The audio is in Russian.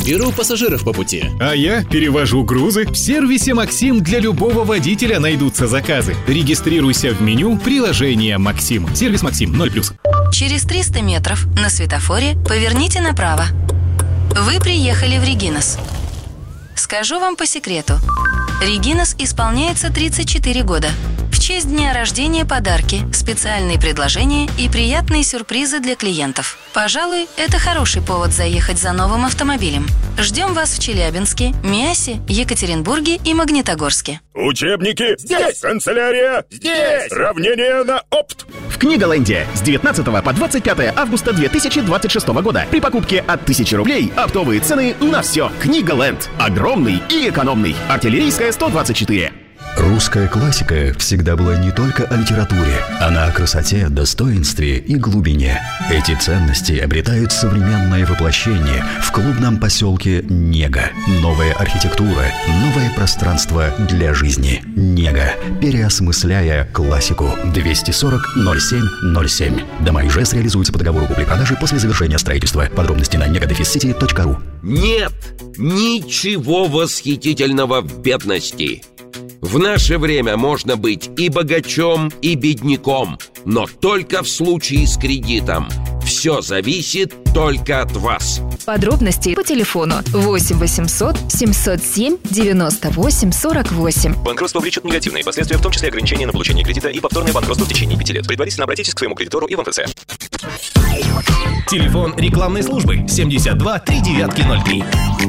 Беру пассажиров по пути. А я перевожу грузы. В сервисе «Максим» для любого водителя найдутся заказы. Регистрируйся в меню приложения «Максим». Сервис «Максим» 0+. Через 300 метров на светофоре поверните направо. Вы приехали в Регинас. Скажу вам по секрету. Регинас исполняется 34 года. В честь дня рождения подарки, специальные предложения и приятные сюрпризы для клиентов. Пожалуй, это хороший повод заехать за новым автомобилем. Ждем вас в Челябинске, Миасе, Екатеринбурге и Магнитогорске. Учебники здесь! Канцелярия здесь! Равнение на опт! В Книголенде с 19 по 25 августа 2026 года при покупке от 1000 рублей оптовые цены на все. Книголенд. Огромный и экономный. Артиллерийская 124. Русская классика всегда была не только о литературе. Она о красоте, достоинстве и глубине. Эти ценности обретают современное воплощение в клубном поселке Нега. Новая архитектура, новое пространство для жизни. Нега. Переосмысляя классику. 240-07-07. Дома Ижевск реализуются по договору купли-продажи после завершения строительства. Подробности на negadefiscity.ru. Нет ничего восхитительного в бедности. В наше время можно быть и богачом, и бедняком, но только в случае с кредитом. Все зависит только от вас. Подробности по телефону 8 800 707 98 48. Банкротство влечет негативные последствия, в том числе ограничения на получение кредита и повторное банкротство в течение 5 лет. Предварительно обратитесь к своему кредитору и в МФЦ. Телефон рекламной службы 72 3903.